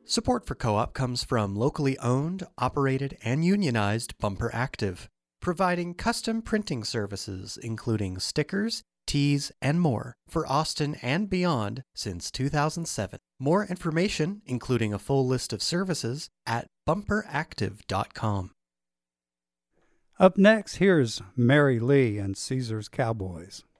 Support for Co-op comes from locally owned, operated, and unionized Bumper Active, providing custom printing services including stickers, tees, and more for Austin and beyond since 2007. More information, including a full list of services, at bumperactive.com. Up next, here's Mary Lee and Caesar's Cowboys.